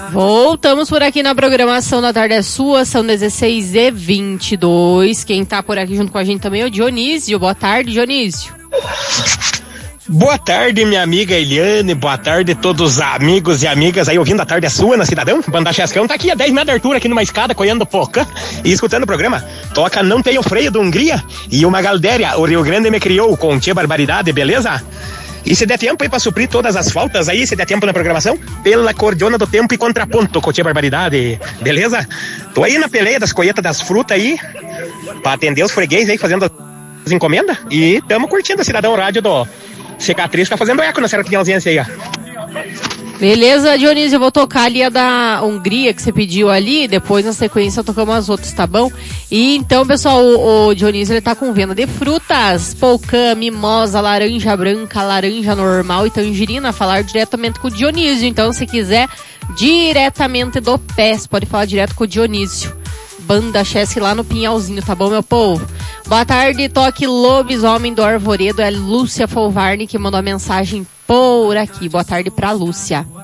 Voltamos por aqui na programação da Tarde é Sua, são 16h22. Quem tá por aqui junto com a gente também é o Dionísio. Boa tarde, Dionísio. Boa tarde, minha amiga Eliane, boa tarde todos os amigos e amigas aí ouvindo a Tarde é Sua na Cidadão. Banda Chescão tá aqui a 10 metros de altura, aqui numa escada, coiando pouca e escutando o programa. Toca Não Tenho Freio da Hungria e uma Galdéria, o Rio Grande me criou, com Tia Barbaridade, beleza? E se der tempo aí pra suprir todas as faltas aí, se der tempo na programação, pela Cordiona do Tempo e Contraponto, com Tia Barbaridade, beleza? Tô aí na peleia das colheitas das frutas aí, pra atender os freguês aí, fazendo as encomendas, e tamo curtindo a Cidadão Rádio do Cicatriz, tá fazendo eco na Serra Pinhalzense aí, ó. Beleza, Dionísio, eu vou tocar ali a da Hungria que você pediu ali, depois na sequência tocamos as outras, tá bom? E então, pessoal, o Dionísio, ele tá com venda de frutas, polcã, mimosa, laranja branca, laranja normal e tangerina, falar diretamente com o Dionísio. Então, se quiser, diretamente do pé, você pode falar direto com o Dionísio. Banda Chesky lá no Pinhalzinho, tá bom, meu povo? Boa tarde, toque Lobisomem do Arvoredo, é Lúcia Folvarni que mandou a mensagem por aqui. Boa tarde pra Lúcia.